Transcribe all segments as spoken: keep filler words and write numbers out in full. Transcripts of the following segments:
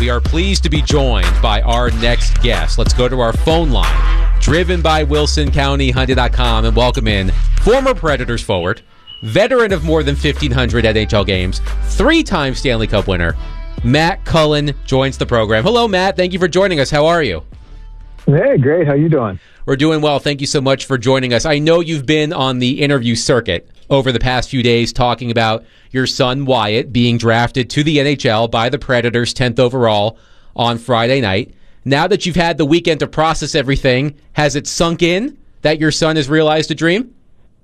We are pleased to be joined by our next guest. Let's go to our phone line, driven by Wilson County Hyundai dot com, and welcome in former Predators forward, veteran of more than fifteen hundred N H L games, three-time Stanley Cup winner, Matt Cullen joins the program. Hello, Matt. Thank you for joining us. How are you? Hey, great. How you doing? We're doing well. Thank you so much for joining us. I know you've been on the interview circuit over the past few days talking about your son Wyatt being drafted to the N H L by the Predators, tenth overall on Friday night. Now that you've had the weekend to process everything, has it sunk in that your son has realized a dream?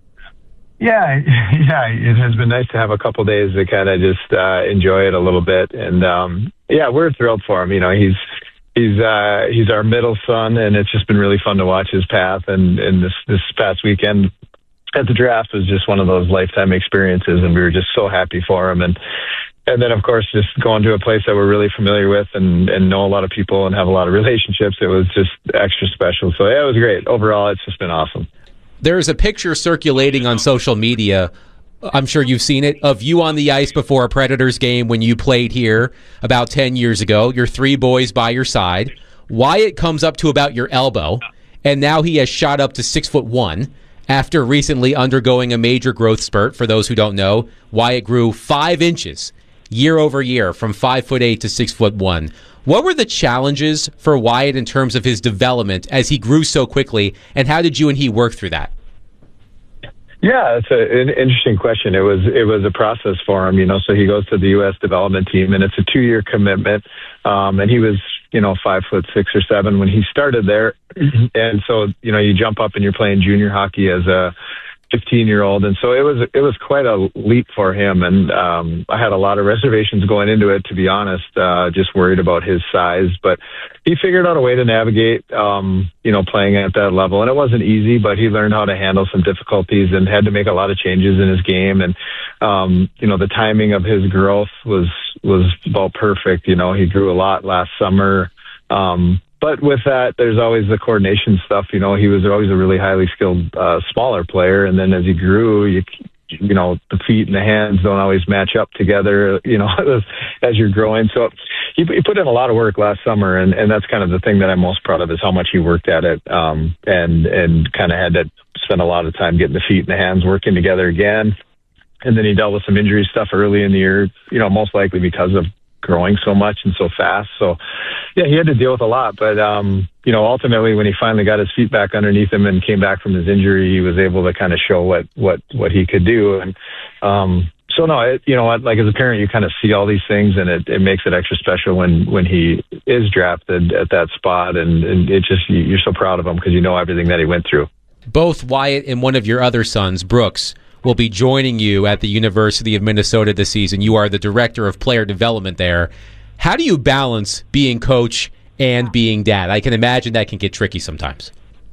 Yeah, yeah. It has been nice to have a couple days to kind of just uh, enjoy it a little bit, and um, yeah, we're thrilled for him. You know, he's he's uh, he's our middle son, and it's just been really fun to watch his path. And, and this this past weekend at the draft was just one of those lifetime experiences, and we were just so happy for him. And and then, of course, just going to a place that we're really familiar with and, and know a lot of people and have a lot of relationships, it was just extra special. So yeah, it was great. Overall, it's just been awesome. There's a picture circulating on social media, I'm sure you've seen it, of you on the ice before a Predators game when you played here about ten years ago. Your three boys by your side. Wyatt comes up to about your elbow, and now he has shot up to six foot one after recently undergoing a major growth spurt. For those who don't know, Wyatt grew five inches year over year from five foot eight to six foot one. What were the challenges for Wyatt in terms of his development as he grew so quickly, and how did you and he work through that? Yeah, it's a, an interesting question. It was it was a process for him, you know. So he goes to the U S development team, and it's a two year commitment. Um, and he was, you know, five foot six or seven when he started there, and so you know, you jump up and you're playing junior hockey as a fifteen year old, and so it was it was quite a leap for him. And um, I had a lot of reservations going into it, to be honest. Uh, just worried about his size, but he figured out a way to navigate, um, you know, playing at that level. And it wasn't easy, but he learned how to handle some difficulties and had to make a lot of changes in his game. And, um, you know, the timing of his growth was, was about perfect. You know, he grew a lot last summer. Um, but with that, there's always the coordination stuff. You know, he was always a really highly skilled, uh, smaller player. And then as he grew, you, you know, the feet and the hands don't always match up together, you know, as, as you're growing. So he, he put in a lot of work last summer, and, and that's kind of the thing that I'm most proud of is how much he worked at it, um, and, and kind of had to spend a lot of time getting the feet and the hands working together again. And then he dealt with some injury stuff early in the year, you know, most likely because of growing so much and so fast. So yeah, he had to deal with a lot, but, um, you know, ultimately when he finally got his feet back underneath him and came back from his injury, he was able to kind of show what, what, what he could do. And, um, so no, it, you know what, like as a parent, you kind of see all these things, and it, it makes it extra special when, when he is drafted at that spot. And, and it just, you're so proud of him because you know everything that he went through. Both Wyatt and one of your other sons, Brooks, will be joining you at the University of Minnesota this season. You are the director of player development there. How do you balance being coach and being dad? I can imagine that can get tricky sometimes.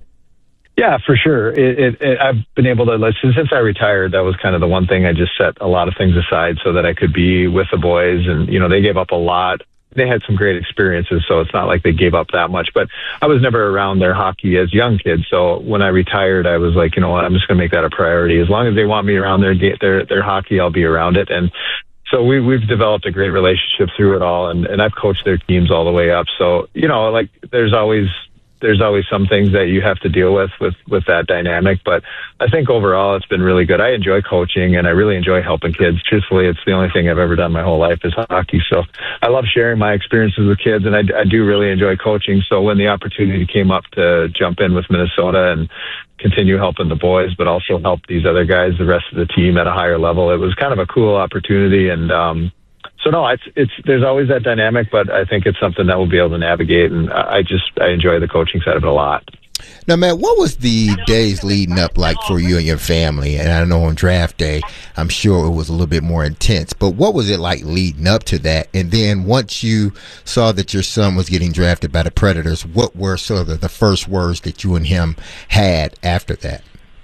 Yeah, for sure. It, it, it, I've been able to, since I retired, that was kind of the one thing. I just set a lot of things aside so that I could be with the boys. And, you know, they gave up a lot. They had some great experiences, so it's not like they gave up that much. But I was never around their hockey as young kids. So when I retired, I was like, you know what, I'm just going to make that a priority. As long as they want me around their their their hockey, I'll be around it. And so we, we've developed a great relationship through it all. And, and I've coached their teams all the way up. So, you know, like there's always there's always some things that you have to deal with, with, with that dynamic. But I think overall it's been really good. I enjoy coaching and I really enjoy helping kids. Truthfully, it's the only thing I've ever done my whole life is hockey. So I love sharing my experiences with kids, and I, I do really enjoy coaching. So when the opportunity came up to jump in with Minnesota and continue helping the boys, but also help these other guys, the rest of the team at a higher level, it was kind of a cool opportunity. And, um, So no, it's it's there's always that dynamic, but I think it's something that we'll be able to navigate, and I just I enjoy the coaching side of it a lot. Now, Matt, what was the days leading up like for you and your family? And I know on draft day, I'm sure it was a little bit more intense, but what was it like leading up to that? And then once you saw that your son was getting drafted by the Predators, what were sort of the first words that you and him had after that?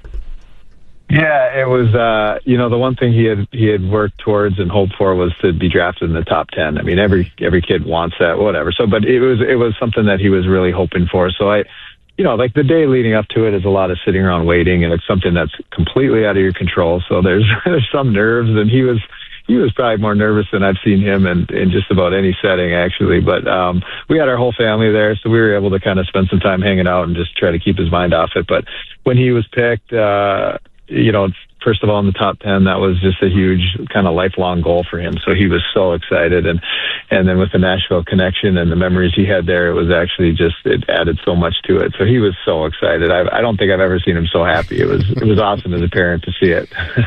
Yeah, it was, uh, you know, the one thing he had he had worked towards and hoped for was to be drafted in the top ten. I mean, every every kid wants that, whatever. So, but it was it was something that he was really hoping for. So I, you know, like the day leading up to it is a lot of sitting around waiting, and it's something that's completely out of your control. So there's there's some nerves, and he was he was probably more nervous than I've seen him in, in just about any setting, actually. But um, we had our whole family there, so we were able to kind of spend some time hanging out and just try to keep his mind off it. But when he was picked, uh, you know, first of all, in the top ten, that was just a huge kind of lifelong goal for him. So he was so excited. And, and then with the Nashville connection and the memories he had there, it was actually just, it added so much to it. So he was so excited. I, I don't think I've ever seen him so happy. It was, it was awesome as a parent to see it.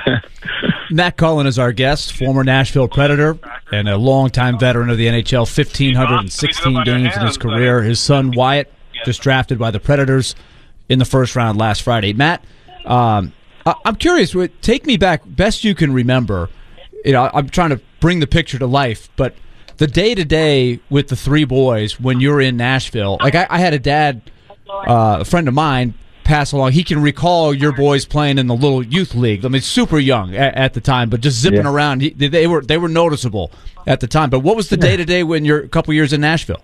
Matt Cullen is our guest, former Nashville Predator and a longtime veteran of the N H L, one thousand five hundred sixteen games in his career. His son, Wyatt, just drafted by the Predators in the first round last Friday. Matt, um, I'm curious. Take me back, best you can remember. You know, I'm trying to bring the picture to life, but the day to day with the three boys when you're in Nashville. Like I, I had a dad, uh, a friend of mine, pass along. He can recall your boys playing in the little youth league. I mean, super young at, at the time, but just zipping yeah. around. He, they were they were noticeable at the time. But what was the day to day when you're a couple years in Nashville?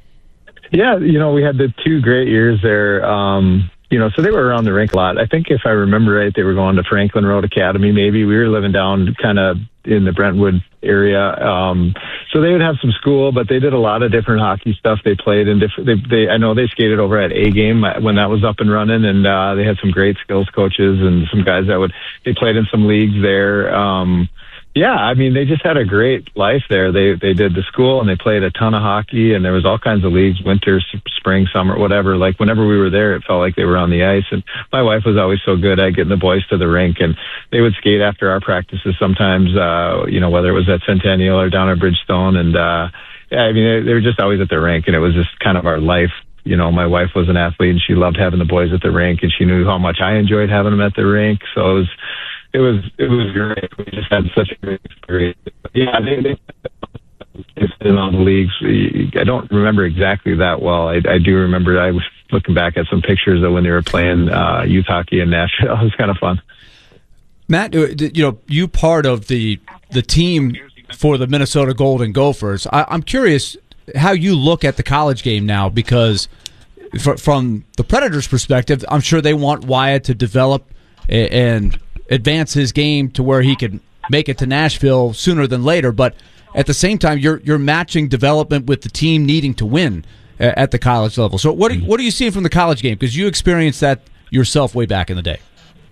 Yeah, you know, we had the two great years there. Um, You know, so they were around the rink a lot. I think if I remember right, they were going to Franklin Road Academy. Maybe we were living down kind of in the Brentwood area. Um, so they would have some school, but they did a lot of different hockey stuff. They played in different, they, they, I know they skated over at A Game when that was up and running, and, uh, they had some great skills coaches and some guys that would, they played in some leagues there. Um, Yeah, I mean, they just had a great life there. They they did the school, and they played a ton of hockey, and there was all kinds of leagues, winter, spring, summer, whatever. Like, whenever we were there, it felt like they were on the ice. And my wife was always so good at getting the boys to the rink, and they would skate after our practices sometimes, uh, you know, whether it was at Centennial or down at Bridgestone. And, uh, yeah, I mean, they, they were just always at the rink, and it was just kind of our life. You know, my wife was an athlete, and she loved having the boys at the rink, and she knew how much I enjoyed having them at the rink. So it was... It was it was great. We just had such a great experience. Yeah, they, they in all the leagues. I don't remember exactly that well. I, I do remember. I was looking back at some pictures of when they were playing uh, youth hockey in Nashville. It was kind of fun. Matt, you know, you part of the the team for the Minnesota Golden Gophers. I, I'm curious how you look at the college game now, because for, from the Predators' perspective, I'm sure they want Wyatt to develop and advance his game to where he could make it to Nashville sooner than later. But at the same time, you're you're matching development with the team needing to win at the college level. So what are, what are you seeing from the college game? Because you experienced that yourself way back in the day.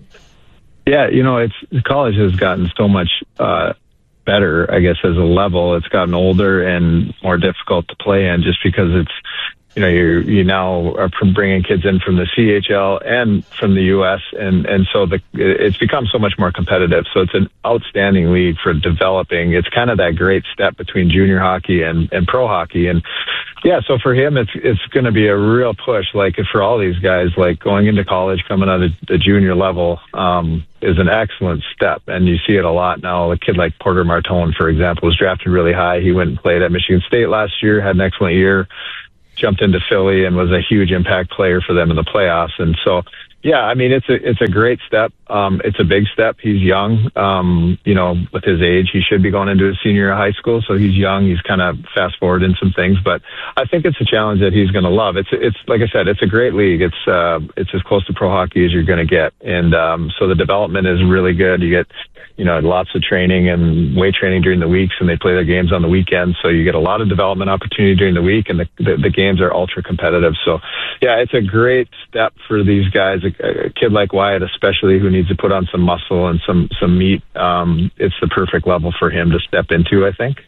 Yeah, you know, it's college has gotten so much uh, better, I guess, as a level. It's gotten older and more difficult to play in just because it's, you know, you you now are bringing kids in from the C H L and from the U S, and and so the it's become so much more competitive. So it's an outstanding league for developing. It's kind of that great step between junior hockey and and pro hockey, and yeah. So for him, it's it's going to be a real push. Like for all these guys, like going into college, coming out of the junior level, um, is an excellent step, and you see it a lot now. A kid like Porter Martone, for example, was drafted really high. He went and played at Michigan State last year, had an excellent year. Jumped into Philly and was a huge impact player for them in the playoffs. And so, yeah, I mean, it's a, it's a great step. Um, it's a big step. He's young. Um, you know, with his age, he should be going into his senior year of high school. So he's young. He's kind of fast forward in some things, but I think it's a challenge that he's going to love. It's, it's like I said, it's a great league. It's, uh, it's as close to pro hockey as you're going to get. And, um, so the development is really good. You get, you know, lots of training and weight training during the weeks, and they play their games on the weekends. So you get a lot of development opportunity during the week, and the, the, the games are ultra competitive. So yeah, it's a great step for these guys. A, a kid like Wyatt, especially, who needs to put on some muscle and some, some meat. Um, it's the perfect level for him to step into, I think.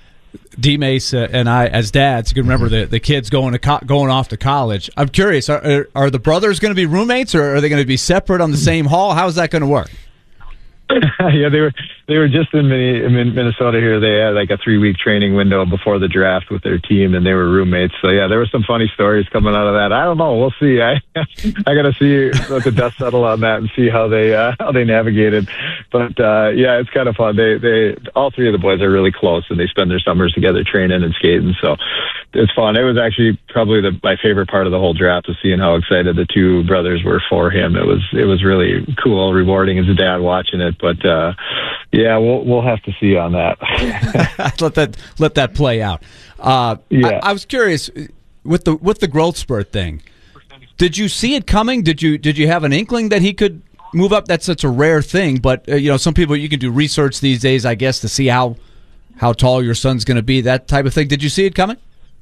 D. Mace uh, and I, as dads, can remember the, the kids going to co- going off to college. I'm curious, are, are, are the brothers going to be roommates, or are they going to be separate on the same hall? How is that going to work? Yeah, they were they were just in Minnesota here. They had like a three week training window before the draft with their team, and they were roommates. So yeah, there were some funny stories coming out of that. I don't know. We'll see. I I got to see let the dust settle on that and see how they uh, how they navigated. But uh, yeah, it's kind of fun. They they all three of the boys are really close, and they spend their summers together training and skating. So it's fun. It was actually probably the, my favorite part of the whole draft was seeing how excited the two brothers were for him. It was it was really cool, rewarding as a dad watching it. But uh, yeah, we'll we'll have to see on that. let that let that play out. Uh, yeah, I, I was curious with the with the growth spurt thing. Did you see it coming? Did you did you have an inkling that he could move up, that's such a rare thing. But uh, you know, some people, you can do research these days, I guess, to see how how tall your son's going to be. That type of thing. Did you see it coming?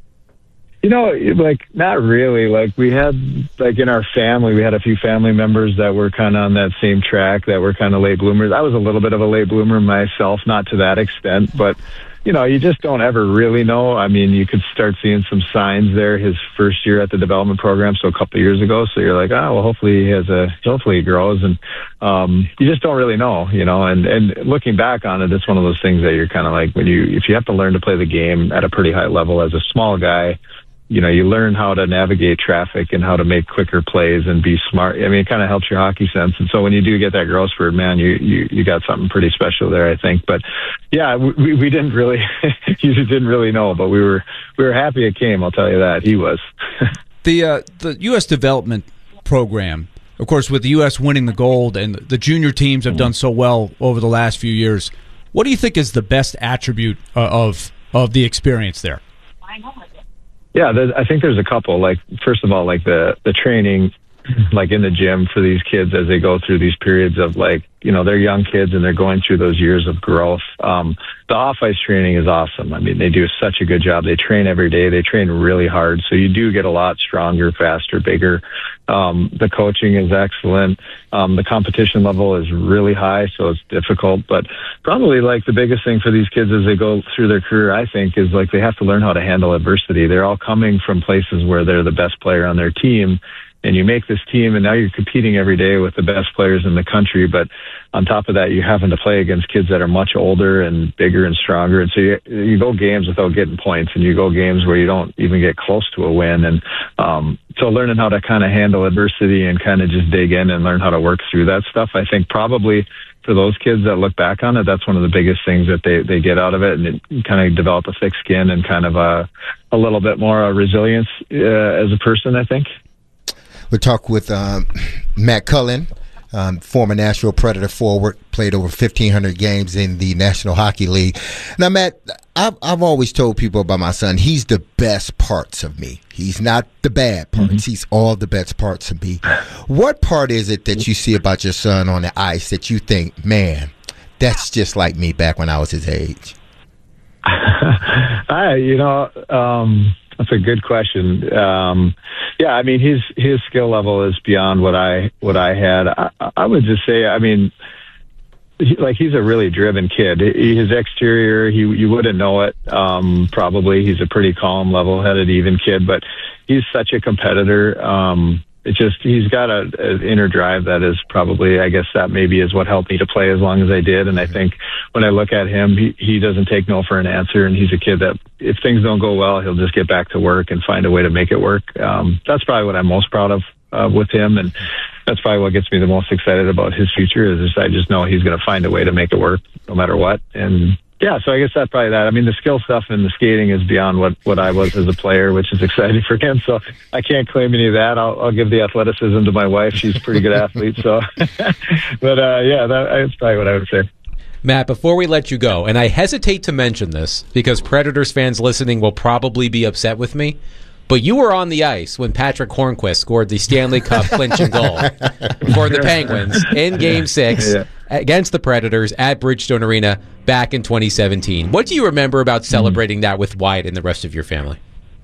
You know, like, not really. Like, we had, like, in our family, we had a few family members that were kind of on that same track, that were kind of late bloomers. I was a little bit of a late bloomer myself, not to that extent, but, you know, you just don't ever really know. I mean, you could start seeing some signs there his first year at the development program, so a couple of years ago. So you're like, oh, well, hopefully he has a, hopefully he grows. And um, you just don't really know, you know. And, and looking back on it, it's one of those things that you're kind of like, when you, if you have to learn to play the game at a pretty high level as a small guy, you know, you learn how to navigate traffic and how to make quicker plays and be smart. I mean, it kind of helps your hockey sense. And so when you do get that growth spurt, man, you, you, you got something pretty special there, I think. But yeah, we, we didn't really, you just didn't really know, but we were, we were happy it came. I'll tell you that. He was. the, uh, the U S development program, of course, with the U S winning the gold, and the junior teams have done so well over the last few years. What do you think is the best attribute uh, of, of the experience there? Yeah, I think there's a couple. Like, first of all, like the, the training, like in the gym for these kids as they go through these periods of, like, you know, they're young kids and they're going through those years of growth. Um, the off-ice training is awesome. I mean, they do such a good job. They train every day. They train really hard. So you do get a lot stronger, faster, bigger. Um, the coaching is excellent. Um, the competition level is really high, so it's difficult. But probably, like, the biggest thing for these kids as they go through their career, I think, is, like, they have to learn how to handle adversity. They're all coming from places where they're the best player on their team. And you make this team, and now you're competing every day with the best players in the country. But on top of that, you're having to play against kids that are much older and bigger and stronger. And so you, you go games without getting points, and you go games where you don't even get close to a win. And um, so learning how to kind of handle adversity and kind of just dig in and learn how to work through that stuff, I think probably for those kids that look back on it, that's one of the biggest things that they, they get out of it. And it kind of develop a thick skin and kind of a, a little bit more uh, resilience uh, as a person, I think. We'll talk with um, Matt Cullen, um, former Nashville Predator forward, played over fifteen hundred games in the National Hockey League. Now, Matt, I've, I've always told people about my son, he's the best parts of me. He's not the bad parts. Mm-hmm. He's all the best parts of me. What part is it that you see about your son on the ice that you think, man, that's just like me back when I was his age? I, you know, um, that's a good question. Um, yeah, I mean, his his skill level is beyond what I what I had. I, I would just say, I mean, he, like he's a really driven kid. He, his exterior, he you wouldn't know it. Um, probably he's a pretty calm, level-headed, even kid, but he's such a competitor. Um, It's just, he's got a, an inner drive that is probably, I guess that maybe is what helped me to play as long as I did. And I think when I look at him, he, he doesn't take no for an answer. And he's a kid that if things don't go well, he'll just get back to work and find a way to make it work. Um, that's probably what I'm most proud of uh, with him. And that's probably what gets me the most excited about his future is just, I just know he's going to find a way to make it work no matter what. And yeah, so I guess that's probably that. I mean, the skill stuff and the skating is beyond what, what I was as a player, which is exciting for him. So I can't claim any of that. I'll, I'll give the athleticism to my wife. She's a pretty good athlete. So, but uh, yeah, that, that's probably what I would say. Matt, before we let you go, and I hesitate to mention this because Predators fans listening will probably be upset with me, but you were on the ice when Patrick Hornquist scored the Stanley Cup clinching goal for the Penguins in Game Six yeah. against the Predators at Bridgestone Arena back in twenty seventeen. What do you remember about celebrating that with Wyatt and the rest of your family?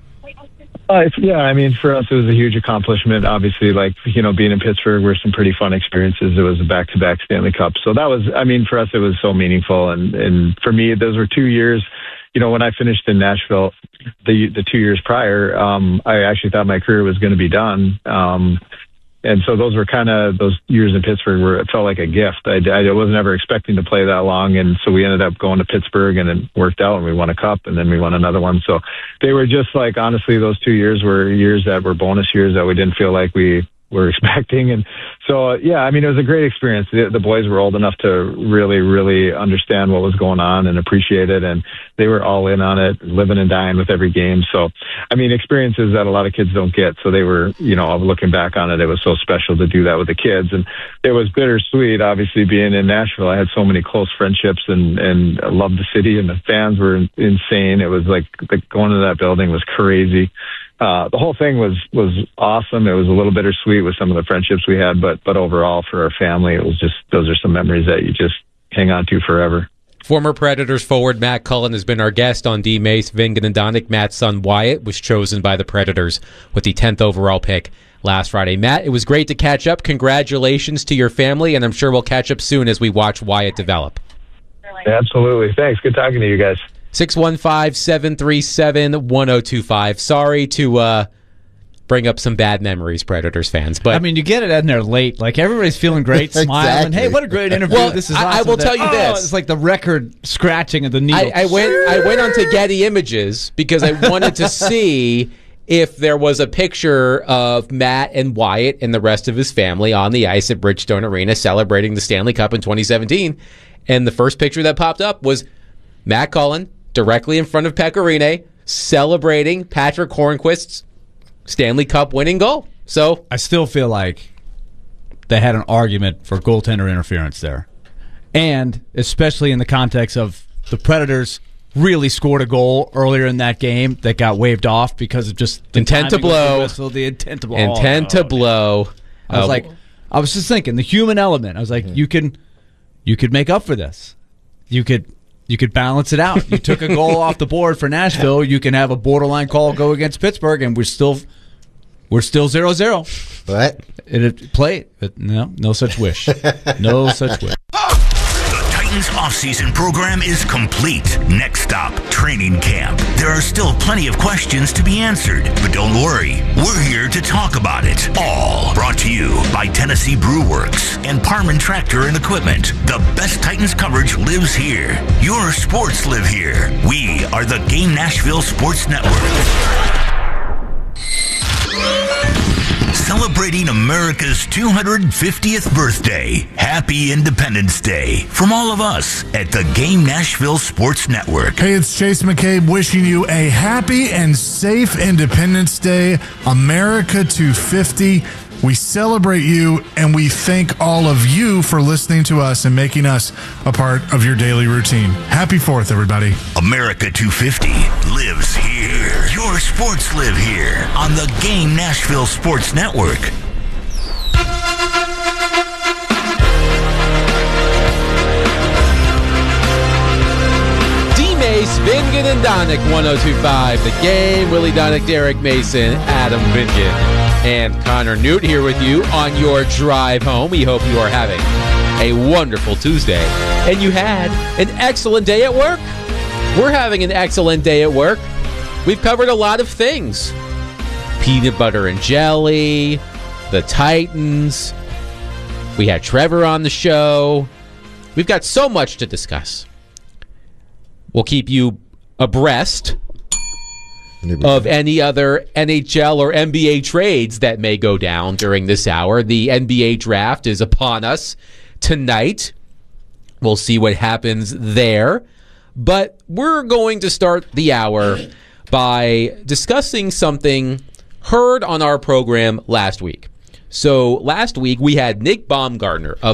Uh, yeah, I mean, for us, it was a huge accomplishment. Obviously, like, you know, being in Pittsburgh were some pretty fun experiences. It was a back-to-back Stanley Cup. So that was, I mean, for us, it was so meaningful. And, and for me, those were two years. You know, when I finished in Nashville, the the two years prior, um, I actually thought my career was going to be done. Um, and so those were kind of those years in Pittsburgh where it felt like a gift. I, I wasn't ever expecting to play that long. And so we ended up going to Pittsburgh and it worked out and we won a cup and then we won another one. So they were just like, honestly, those two years were years that were bonus years that we didn't feel like we were expecting. And so, uh, yeah, I mean, it was a great experience. The, the boys were old enough to really, really understand what was going on and appreciate it. And they were all in on it, living and dying with every game. So, I mean, experiences that a lot of kids don't get. So they were, you know, looking back on it, it was so special to do that with the kids. And it was bittersweet, obviously, being in Nashville. I had so many close friendships and, and I loved the city and the fans were insane. It was like, like going to that building was crazy. uh, the whole thing was was awesome. It was a little bittersweet with some of the friendships we had, but but overall for our family, it was just those are some memories that you just hang on to forever. Former Predators forward Matt Cullen has been our guest on D. Mace. Vingan and Donick. Matt's son Wyatt was chosen by the Predators with the tenth overall pick last Friday. Matt, it was great to catch up. Congratulations to your family, and I'm sure we'll catch up soon as we watch Wyatt develop. Absolutely. Thanks. Good talking to you guys. six one five, seven three seven, one oh two five. Sorry to uh, bring up some bad memories, Predators fans. But I mean, you get it in there late. Like, everybody's feeling great, smiling. Exactly. Hey, what a great interview. Well, this is I- I awesome. will Then, tell you oh, this. It's like the record scratching of the needle. I, I went I went onto Getty Images because I wanted to see if there was a picture of Matt and Wyatt and the rest of his family on the ice at Bridgestone Arena celebrating the Stanley Cup in twenty seventeen. And the first picture that popped up was Matt Cullen directly in front of Pekka Rinne celebrating Patrick Hornquist's Stanley Cup winning goal. So I still feel like they had an argument for goaltender interference there. And especially in the context of the Predators really scored a goal earlier in that game that got waved off because of just the Intent to timing of the blow. whistle, the intent to blow. intent Oh, to blow. I was Uh, like, I was just thinking the human element. I was like, you can, you could make up for this. You could, you could balance it out. You took a goal off the board for Nashville. You can have a borderline call go against Pittsburgh, and we're still, we're still zero zero. But It play, but no, no such wish, no such wish. The Titans offseason program is complete. Next stop, training camp. There are still plenty of questions to be answered, but don't worry. We're here to talk about it all. Brought to you by Tennessee Brew Works and Parman Tractor and Equipment. The best Titans coverage lives here. Your sports live here. We are the Game Nashville Sports Network. Celebrating America's two hundred fiftieth birthday. Happy Independence Day from all of us at the Game Nashville Sports Network. Hey, it's Chase McCabe wishing you a happy and safe Independence Day. America two fifty. We celebrate you, and we thank all of you for listening to us and making us a part of your daily routine. Happy fourth, everybody. America two fifty lives here. Your sports live here on the Game Nashville Sports Network. D-Mace, Vingan, and Donick, one oh two five. The Game, Willie Donick, Derek Mason, Adam Vingan, and Connor Newt here with you on your drive home. We hope you are having a wonderful Tuesday, and you had an excellent day at work. We're having an excellent day at work. We've covered a lot of things. Peanut butter and jelly, the Titans. We had Trevor on the show. We've got so much to discuss. We'll keep you abreast of any other N H L or N B A trades that may go down during this hour. The N B A draft is upon us tonight. We'll see what happens there. But we're going to start the hour by discussing something heard on our program last week. So last week we had Nick Baumgartner of